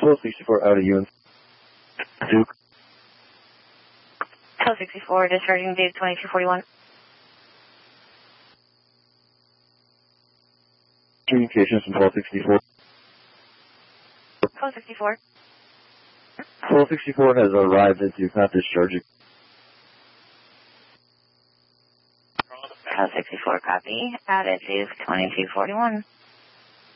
1264 out of UNC. Duke. 1264, discharging Duke 2241. Communications from 1264. 1264. 1264 has arrived at Duke, not discharging. 1264, copy. Out at Duke 2241.